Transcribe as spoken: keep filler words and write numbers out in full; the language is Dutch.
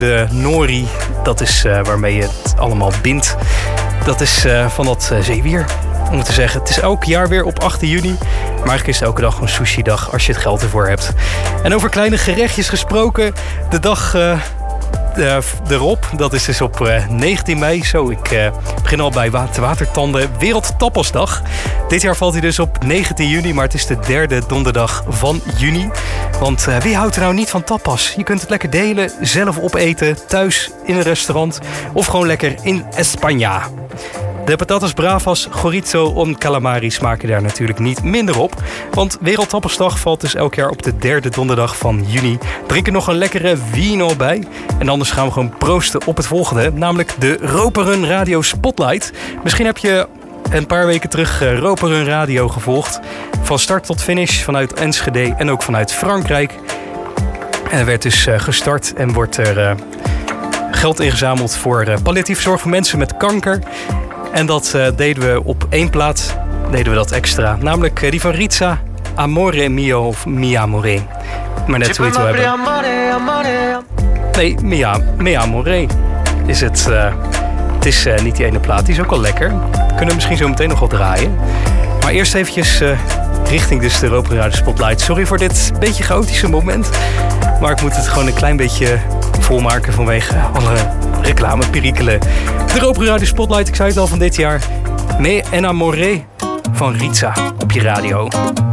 De nori, dat is uh, waarmee je het allemaal bindt. Dat is uh, van dat uh, zeewier, om te zeggen. Het is elk jaar weer op achttien juni. Maar eigenlijk is het elke dag een sushi-dag als je het geld ervoor hebt. En over kleine gerechtjes gesproken. De dag uh, uh, erop, dat is dus op uh, negentien mei. Zo, ik uh, begin al bij water, watertanden. Wereldtapasdag. Dit jaar valt hij dus op negentien juni, maar het is de derde donderdag van juni. Want uh, wie houdt er nou niet van tapas? Je kunt het lekker delen, zelf opeten, thuis in een restaurant of gewoon lekker in España. De patatas bravas, chorizo en calamari smaken daar natuurlijk niet minder op. Want Wereldtapasdag valt dus elk jaar op de derde donderdag van juni. Drink er nog een lekkere vino bij. En anders gaan we gewoon proosten op het volgende. Namelijk de Roperun Radio Spotlight. Misschien heb je een paar weken terug uh, Roperun Radio gevolgd. Van start tot finish vanuit Enschede en ook vanuit Frankrijk. Er werd dus uh, gestart en wordt er uh, geld ingezameld voor uh, palliatieve zorg voor mensen met kanker. En dat uh, deden we op één plaat, deden we dat extra. Namelijk uh, die van Ritza, Amore Mio of Mi Amore. Maar net hoe je het wil hebben. Nee, Mia, Mi Amore is het. Uh, het is uh, niet die ene plaat, die is ook al lekker. Kunnen we misschien zo meteen nog wel draaien. Maar eerst eventjes uh, richting dus de Roperun Radio Spotlight. Sorry voor dit beetje chaotische moment. Maar ik moet het gewoon een klein beetje volmaken vanwege alle reclame, perikelen. De Roperun Radio Spotlight, ik zei het al, van dit jaar. Me Enamoré van Ritza op je radio.